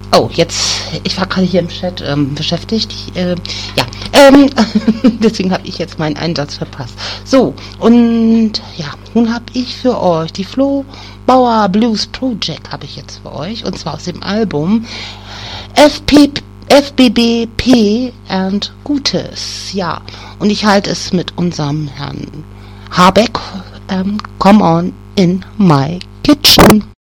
Oh, jetzt, ich war gerade hier im Chat beschäftigt. Deswegen habe ich jetzt meinen Einsatz verpasst. So, und ja, nun habe ich für euch die Flo Bauer Blues Project habe ich jetzt für euch. Und zwar aus dem Album FBBP and Gutes. Ja, und ich halte es mit unserem Herrn Habeck, Come on in my kitchen.